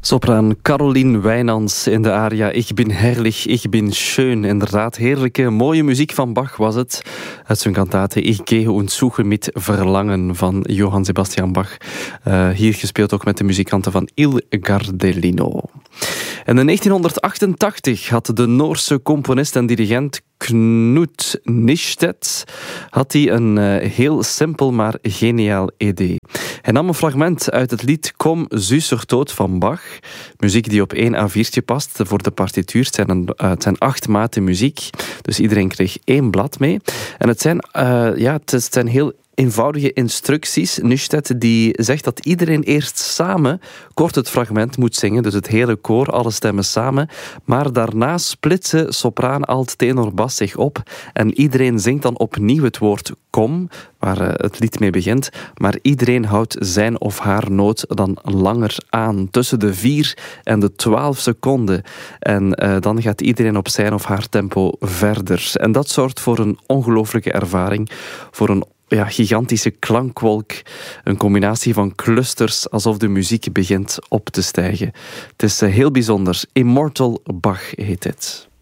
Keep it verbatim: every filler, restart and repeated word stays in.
Sopraan Caroline Wijnands in de aria Ik bin herrlich, ik bin schön. Inderdaad, heerlijke, mooie muziek van Bach was het. Uit zijn kantate Ich gehe und suche mit Verlangen van Johann Sebastian Bach. Uh, hier gespeeld ook met de muzikanten van Il Gardelino. En in negentienhonderdachtentachtig had de Noorse componist en dirigent Knut Nystedt had hij een uh, heel simpel maar geniaal idee. Hij nam een fragment uit het lied Kom Süßer Tod van Bach. Muziek die op één A viertje past voor de partituur. Het zijn, een, uh, het zijn acht maten muziek, dus iedereen kreeg één blad mee. En het zijn, uh, ja, het zijn heel eenvoudige instructies. Nystedt die zegt dat iedereen eerst samen kort het fragment moet zingen, dus het hele koor, alle stemmen samen, maar daarna splitsen sopraan, alt, tenor, bas zich op en iedereen zingt dan opnieuw het woord kom, waar uh, het lied mee begint, maar iedereen houdt zijn of haar noot dan langer aan, tussen de vier en de twaalf seconden. En uh, dan gaat iedereen op zijn of haar tempo verder. En dat zorgt voor een ongelooflijke ervaring, voor een Ja, gigantische klankwolk, een combinatie van clusters, alsof de muziek begint op te stijgen. Het is heel bijzonder. Immortal Bach heet dit.